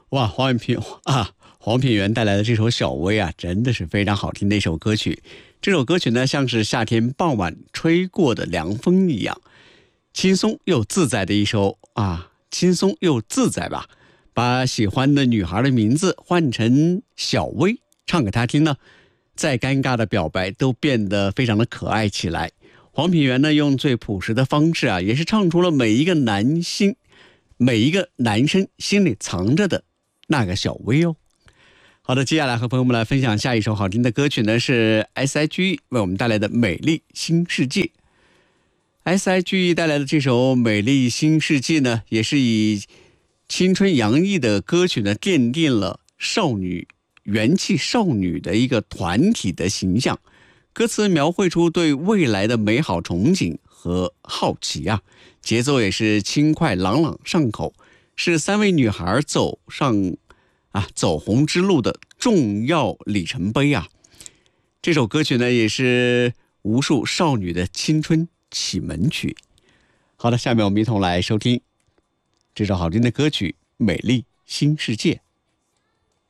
哇，黄品源带来的这首《小薇》啊，真的是非常好听的一首歌曲。这首歌曲呢，像是夏天傍晚吹过的凉风一样，轻松又自在的一首轻松又自在吧。把喜欢的女孩的名字换成小薇，唱给她听呢，再尴尬的表白都变得非常的可爱起来。黄品源呢，用最朴实的方式也是唱出了每一个男生心里藏着的那个小薇哦。好的，接下来和朋友们来分享下一首好听的歌曲呢，是 S.I.G.E 为我们带来的《美丽新世界》。S.I.G.E 带来的这首《美丽新世界》呢，也是以青春洋溢的歌曲呢，奠定了元气少女的一个团体的形象。歌词描绘出对未来的美好憧憬和好奇节奏也是轻快朗朗上口，是3位女孩走红之路的重要里程碑这首歌曲呢，也是无数少女的青春启蒙曲。好的，下面我们一同来收听这首好听的歌曲《美丽新世界》。